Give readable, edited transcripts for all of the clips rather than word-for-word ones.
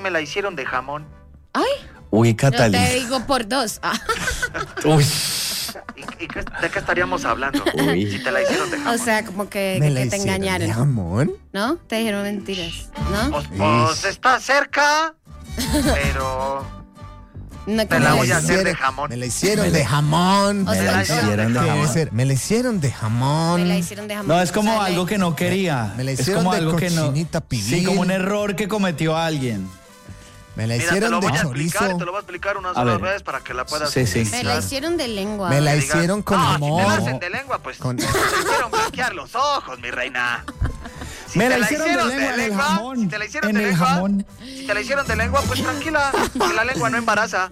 Me la hicieron de jamón. Ay. Uy, Yo Catalina. te digo por 2. Uy. ¿De qué estaríamos hablando? Uy. Si te la hicieron de jamón. O sea, como que ¿Me la te hicieron engañaron. de jamón? ¿No? Te dijeron mentiras, ¿no? Pues está cerca, pero No, te la como voy a es. hacer de jamón. Me la hicieron de jamón. O sea, Me la hicieron de ¿Qué debe jamón. ser? Me la hicieron de jamón. Me la hicieron de jamón. No, es como O sea, algo que no quería. Me la Es hicieron como de algo que no. cochinita pibil. Sí, como un error que cometió alguien. Me la Mira, te hicieron lo de voy a explicar, chorizo. te lo voy a explicar una A sola ver. vez para que la puedas Sí, sí. utilizar. Me la hicieron de lengua. Me la Digas, hicieron con no, si te la amor. hacen de lengua, pues Con- te hicieron blanquear los ojos, mi reina. Si Me te la hicieron de lengua en el jamón. Si te la hicieron En de el lengua, jamón. si te la hicieron de lengua, pues tranquila, que la lengua no embaraza.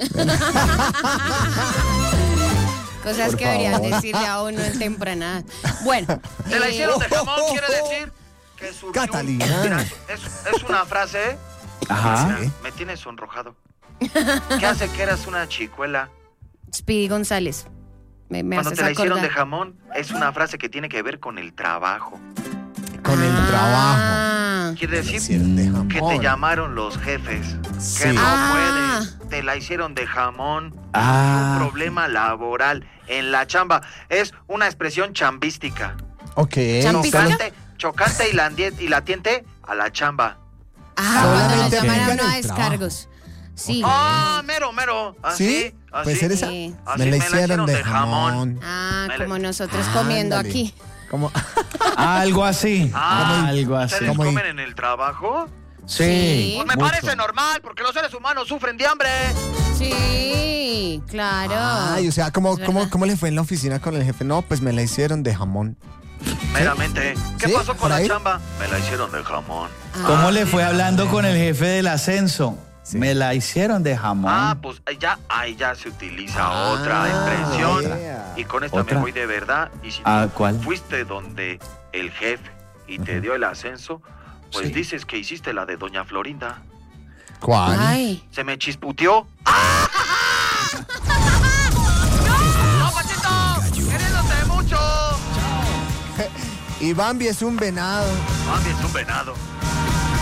Cosas Por que deberían favor. decirle a uno en temprana. Bueno. Te la hicieron de jamón, quiere decir que surgió. Catalina. Mira, es una frase. Ajá. Sí. Me tienes sonrojado. ¿Qué hace que eras una chicuela? Speedy González. Me Cuando haces te la hicieron acordar. de jamón, es una frase que tiene que ver con el trabajo. Con el trabajo. Ah. Quiere Me la decir hicieron de jamón. que te llamaron los jefes. Sí. Que no Ah. puedes. Te la hicieron de jamón. Ah. Un problema laboral en la chamba. Es una expresión chambística. Ok. Champística. Chocante y latiente a la chamba. Ah, cuando nos Solamente llamaron aplica en a el descargos. Sí. Ah, mero. Así. ¿Sí? Pues así. eres Sí. Así Me la hicieron de jamón. Ah, Me la- como nosotros comiendo Ándale. aquí. Como... Algo así. Ah, Algo así. ¿ustedes Como- comen en el trabajo? Sí. Sí. Pues me mucho. parece normal, porque los seres humanos sufren de hambre. Sí, claro. Ay, o sea, ¿cómo, Es verdad. cómo le fue en la oficina con el jefe? No, pues me la hicieron de jamón. Meramente. ¿Qué ¿Sí? pasó ¿Por con la ahí? chamba? Me la hicieron de jamón. ¿Cómo le fue hablando con el jefe del ascenso? Me la hicieron de jamón. Ah, pues ahí ya se utiliza otra expresión. otra. Y con esta ¿Otra? me voy de verdad. Y si Ah, tú ¿cuál? fuiste donde el jefe y te dio el ascenso, pues Sí. dices que hiciste la de Doña Florinda. ¿Cuál? Ay. Se me chisputeó. ¡No, Pachito! ¡Queriéndote mucho! Y Bambi es un venado. Mami, es un venado.